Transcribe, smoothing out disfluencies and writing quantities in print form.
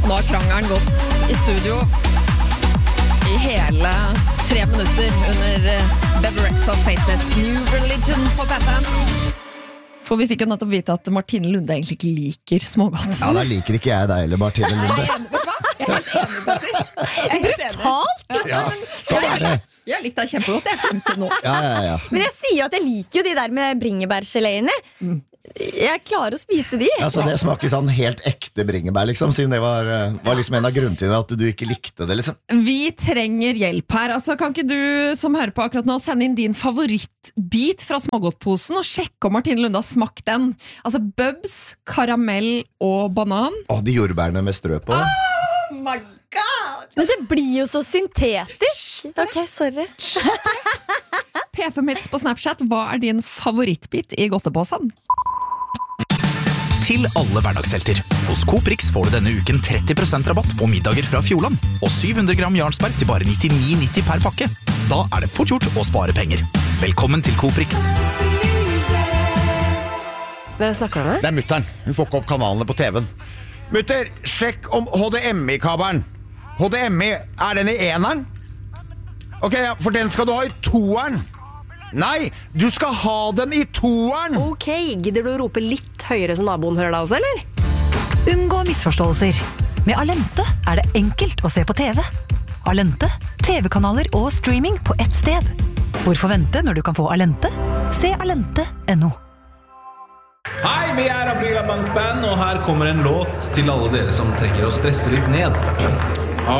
Nå har krangelen gått I studio I hele 3 minutter under Beverexx og Faithless New Religion på P5. For vi fikk jo nettopp vite at Martine Lunde egentlig ikke liker smågodt. Ja, da liker ikke jeg deg eller Martine Lunde. Jeg er helt enig. Brutalt! Ja, sånn det. Jeg har likt deg kjempegodt, jeg frem til nå. Ja. Men jeg sier jo at jeg liker jo de der med bringebærgeléene. Jeg klarer å spise de. Ja, så det smaker sånn helt ekte bringebær, liksom, siden det var liksom en av grunnene til at du ikke likte det, liksom. Vi trenger hjelp her. Altså, kan ikke du som hører på akkurat nå sende inn din favorittbit fra smågodtposen og sjekke om Martine Lunde har smakt den? Altså, Bubs, karamell og banan. De jordbærene med strø på. Oh my god! Men det blir jo så syntetisk. Ok, sorry. P5hits på Snapchat, hva din favorittbit I godtepåsen? Til alle hverdagshelter. Hos Coop Rix får du denne uken 30% rabatt på middager fra Fjordland, og 700 gram Jarlsberg til bare 99,90 per pakke. Da det fort gjort å spare penger. Velkommen til Coop Rix. Hvem snakker du med? Det mutteren. Hun får ikke opp kanalene på TV-en. Mutter, sjekk om HDMI-kabelen. HDMI, den I eneren? Ok, ja, for den skal du ha I toeren. Nei, du skal ha den I toeren. Ok, gidder du å rope litt høyere så naboen hører deg også, eller? Unngå misforståelser. Med Alente det enkelt å se på TV. Alente, TV-kanaler og streaming på ett sted. Hvorfor vente når du kan få Alente? Se alente.no. Hei, vi Aprila Bank Band, og her kommer en låt til alle dere som trenger å stresse litt ned.